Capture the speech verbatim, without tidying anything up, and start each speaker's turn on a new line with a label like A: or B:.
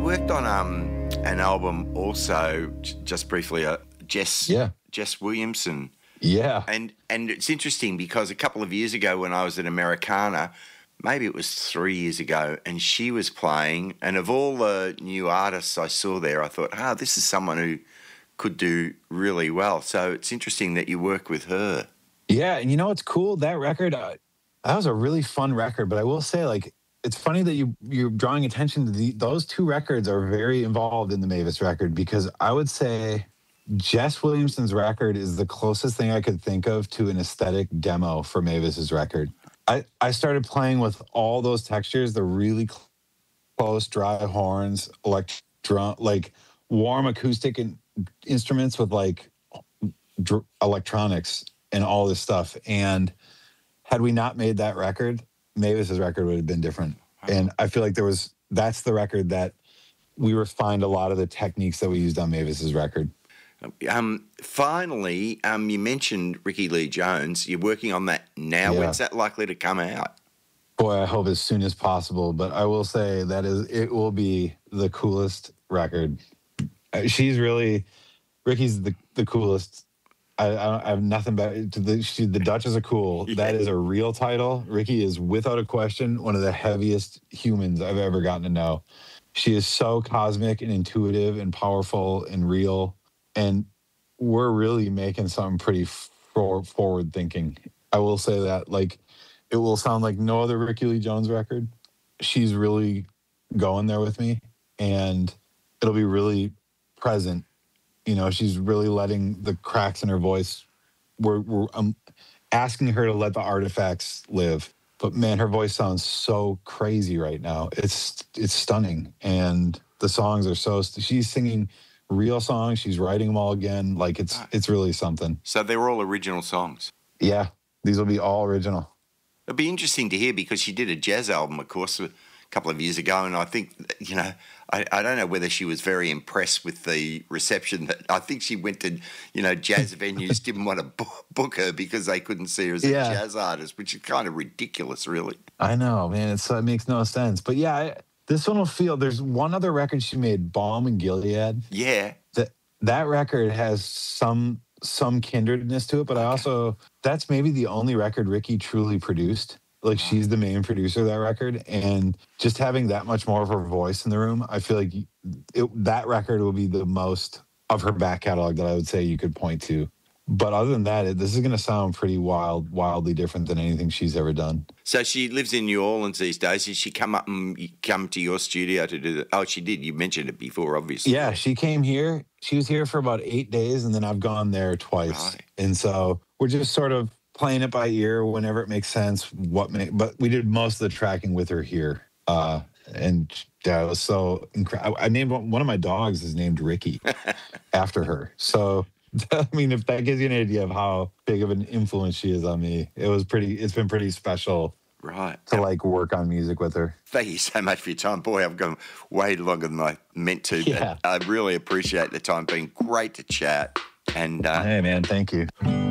A: worked on um, an album also, j- just briefly, uh, Jess,
B: Yeah.
A: Jess Williamson.
B: Yeah.
A: And and it's interesting because a couple of years ago when I was at Americana, maybe it was three years ago, and she was playing, and of all the new artists I saw there, I thought, ah, this is someone who could do really well. So it's interesting that you work with her.
B: Yeah, and you know what's cool? That record, uh, that was a really fun record. But I will say, like, it's funny that you you're drawing attention to the, those two records are very involved in the Mavis record, because I would say Jess Williamson's record is the closest thing I could think of to an aesthetic demo for Mavis's record. I, I started playing with all those textures, the really cl- close dry horns, electron, like warm acoustic in, instruments with like dr- electronics and all this stuff. And had we not made that record, Mavis's record would have been different.
A: Wow.
B: And I feel like there was, that's the record that we refined a lot of the techniques that we used on Mavis's record.
A: Um, finally, um, you mentioned Ricky Lee Jones. You're working on that now.
B: Yeah.
A: When's that likely to come out?
B: Boy, I hope as soon as possible. But I will say that is, it will be the coolest record. Uh, She's really, Ricky's the, the coolest. I, I, I have nothing but to the, she, the Duchess of Cool.
A: Yeah.
B: That is a real title. Ricky is without a question one of the heaviest humans I've ever gotten to know. She is so cosmic and intuitive and powerful and real. And we're really making something pretty for, forward thinking. I will say that, like, it will sound like no other Ricky Lee Jones record. She's really going there with me, and it'll be really present. You know, she's really letting the cracks in her voice. We're, we're I'm asking her to let the artifacts live. But man, her voice sounds so crazy right now. It's it's stunning, and the songs are so. She's singing real songs. She's writing them all again. Like it's it's really something.
A: So they're all original songs.
B: Yeah, these will be all original.
A: It'd be interesting to hear because she did a jazz album, of course, a couple of years ago, and I think, you know, I, I don't know whether she was very impressed with the reception. That I think she went to, you know, jazz venues didn't want to bo- book her because they couldn't see her as a
B: Yeah.
A: jazz artist, which is kind of ridiculous, really.
B: I know, man. It's it makes no sense. But yeah, I, this one will feel. There's one other record she made, Balm and Gilead.
A: Yeah.
B: That that record has some some kindredness to it, but I also that's maybe the only record Ricky truly produced. Like she's the main producer of that record, and just having that much more of her voice in the room, I feel like it, that record will be the most of her back catalog that I would say you could point to. But other than that, it, this is going to sound pretty wild, wildly different than anything she's ever done.
A: So she lives in New Orleans these days. Did she come up and come to your studio to do that? Oh, she did. You mentioned it before, obviously.
B: Yeah, she came here. She was here for about eight days, and then I've gone there twice.
A: Right.
B: And so we're just sort of playing it by ear whenever it makes sense. What make, but we did most of the tracking with her here. Uh, and yeah, it was so incredible. I named one one of my dogs is named Ricky after her. So I mean, if that gives you an idea of how big of an influence she is on me, it was pretty. It's been pretty special,
A: Right.
B: to like work on music with her.
A: Thank you so much for your time. Boy, I've gone way longer than I meant to.
B: Yeah.
A: But I really appreciate the time. It's been great to chat. And uh,
B: Hey, man, thank you.